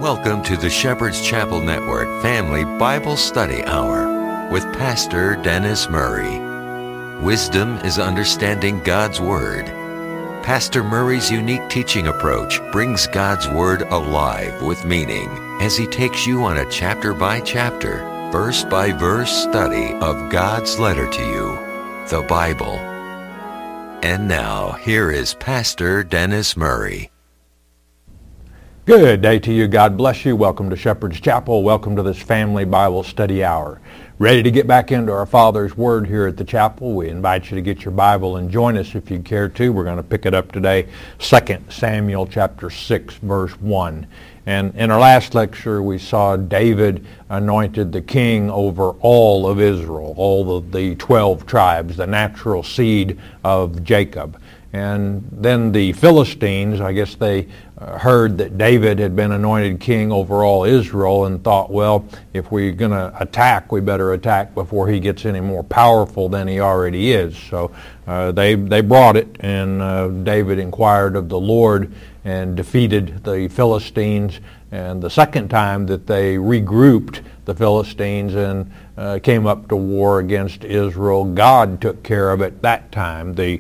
Welcome to the Shepherd's Chapel Network Family Bible Study Hour with Pastor Dennis Murray. Wisdom is understanding God's Word. Pastor Murray's unique teaching approach brings God's Word alive with meaning as he takes you on a chapter-by-chapter, verse-by-verse study of God's letter to you, the Bible. And now, here is Pastor Dennis Murray. Good day to you. God bless you. Welcome to Shepherd's Chapel. Welcome to this Family Bible Study Hour. Ready to get back into our Father's Word here at the chapel. We invite you to get your Bible and join us if you care to. We're going to pick it up today, 2 Samuel chapter 6, verse 1. And in our last lecture, we saw David anointed the king over all of Israel, all of the 12 tribes, the natural seed of Jacob. And then the Philistines, I guess they heard that David had been anointed king over all Israel and thought, well, if we're going to attack, we better attack before he gets any more powerful than he already is. So they brought it, and David inquired of the Lord and defeated the Philistines. And the second time that they regrouped the Philistines and came up to war against Israel, God took care of it that time. The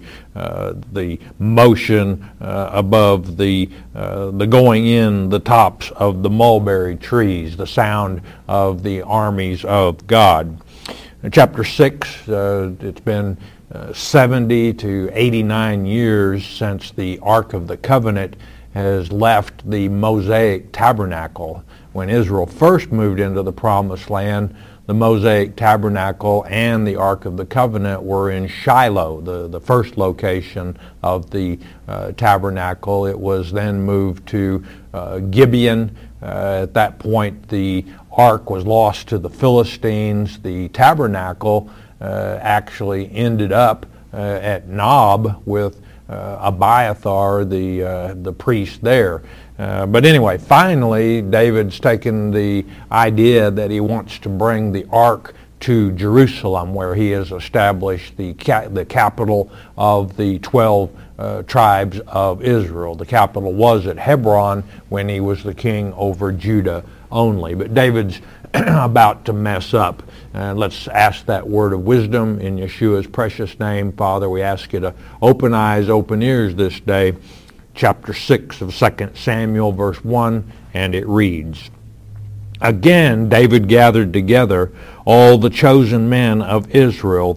motion above the going in the tops of the mulberry trees, the sound of the armies of God. In chapter 6, it's been 70 to 89 years since the Ark of the Covenant has left the Mosaic Tabernacle. When Israel first moved into the Promised Land, the Mosaic Tabernacle and the Ark of the Covenant were in Shiloh, the first location of the tabernacle. It was then moved to Gibeon. At that point, the Ark was lost to the Philistines. The tabernacle actually ended up at Nob with Abiathar, the priest there. But anyway, finally, David's taken the idea that he wants to bring the ark to Jerusalem, where he has established the capital of the 12 tribes of Israel. The capital was at Hebron when he was the king over Judah only. But David's about to mess up. Let's ask that word of wisdom in Yeshua's precious name. Father, we ask you to open eyes, open ears this day. Chapter 6 of 2 Samuel, verse 1, and it reads, Again David gathered together all the chosen men of Israel,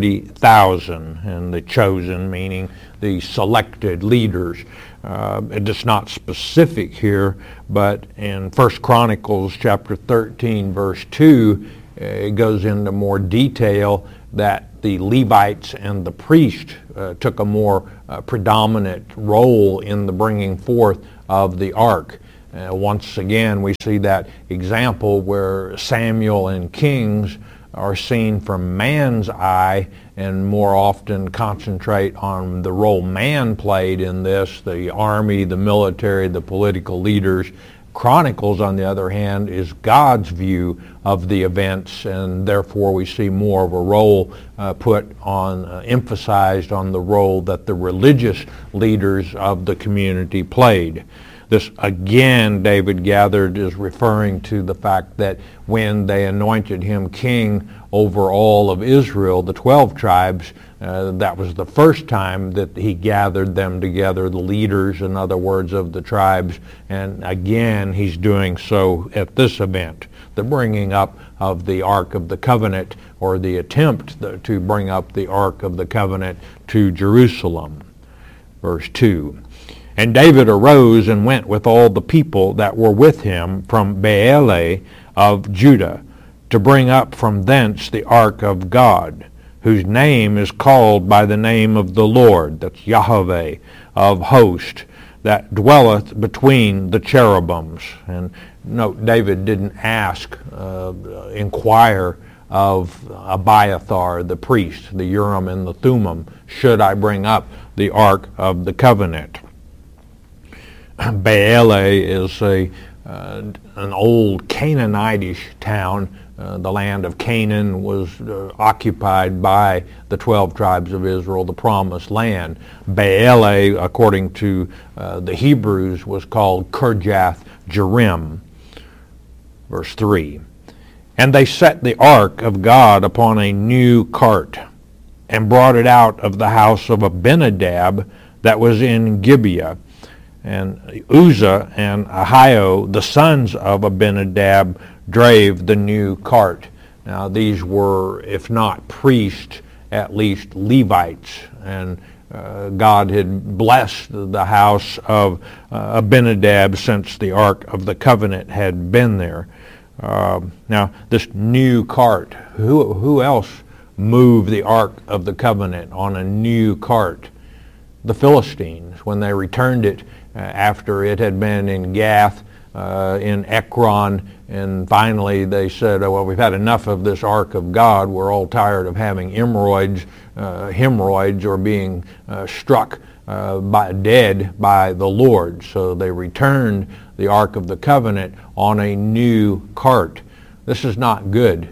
30,000, and the chosen meaning the selected leaders. It's not specific here, but in 1 Chronicles chapter 13, verse 2, it goes into more detail that the Levites and the priest took a more predominant role in the bringing forth of the ark. Once again, we see that example where Samuel and Kings are seen from man's eye and more often concentrate on the role man played in this, the army, the military, the political leaders. Chronicles, on the other hand, is God's view of the events, and therefore we see more of a role emphasized on the role that the religious leaders of the community played. This, again, David gathered, is referring to the fact that when they anointed him king over all of Israel, the 12 tribes, that was the first time that he gathered them together, the leaders, in other words, of the tribes. And again, he's doing so at this event, the bringing up of the Ark of the Covenant, or the attempt to bring up the Ark of the Covenant to Jerusalem. Verse 2. And David arose and went with all the people that were with him from Baalah of Judah to bring up from thence the ark of God, whose name is called by the name of the Lord, that's Yahweh of hosts, that dwelleth between the cherubims. And note, David didn't inquire of Abiathar, the priest, the Urim and the Thummim, should I bring up the ark of the covenant. Baalah is an old Canaanitish town. The land of Canaan was occupied by the 12 tribes of Israel, the promised land. Baalah, according to the Hebrews, was called Kirjath Jearim. Verse 3, and they set the ark of God upon a new cart, and brought it out of the house of Abinadab that was in Gibeah. And Uzzah and Ahio, the sons of Abinadab, drave the new cart. Now these were, if not priests, at least Levites. And God had blessed the house of Abinadab since the Ark of the Covenant had been there. Now this new cart, who else moved the Ark of the Covenant on a new cart? The Philistines, when they returned it after it had been in Gath, in Ekron, and finally they said, oh, well, we've had enough of this Ark of God. We're all tired of having hemorrhoids or being struck dead by the Lord. So they returned the Ark of the Covenant on a new cart. This is not good.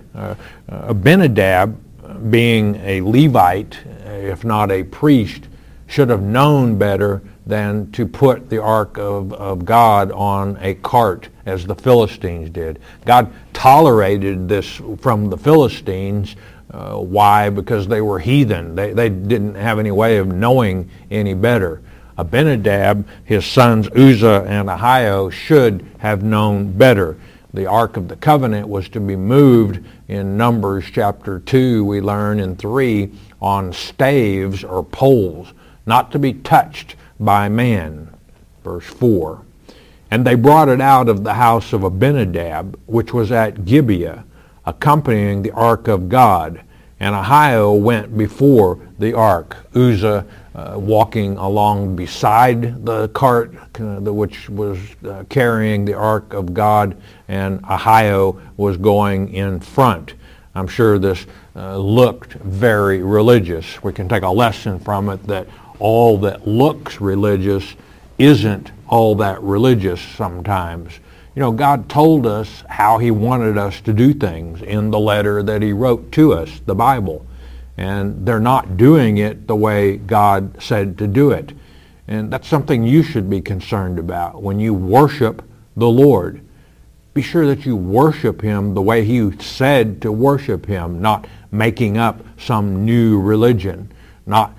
Abinadab, being a Levite, if not a priest, should have known better than to put the Ark of God on a cart as the Philistines did. God tolerated this from the Philistines. Why? Because they were heathen. They didn't have any way of knowing any better. Abinadab, his sons Uzzah and Ahio, should have known better. The Ark of the Covenant was to be moved in Numbers chapter 2, we learn in 3, on staves or poles, not to be touched by man. Verse 4. And they brought it out of the house of Abinadab, which was at Gibeah, accompanying the ark of God. And Ahio went before the ark, Uzzah walking along beside the cart, which was carrying the ark of God, and Ahio was going in front. I'm sure this looked very religious. We can take a lesson from it that all that looks religious isn't all that religious sometimes. You know, God told us how he wanted us to do things in the letter that he wrote to us, the Bible. And they're not doing it the way God said to do it. And that's something you should be concerned about when you worship the Lord. Be sure that you worship him the way he said to worship him, not making up some new religion, not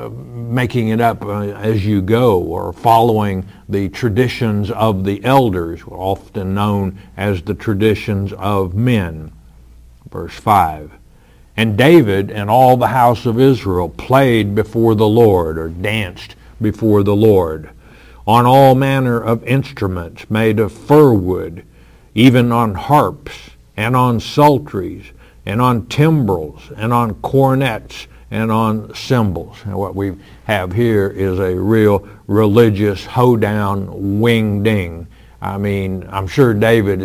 making it up as you go, or following the traditions of the elders, often known as the traditions of men. Verse 5. And David and all the house of Israel played before the Lord, or danced before the Lord, on all manner of instruments made of fir wood, even on harps, and on psalteries, and on timbrels, and on cornets, and on cymbals. And what we have here is a real religious hoedown wing-ding. I mean, I'm sure David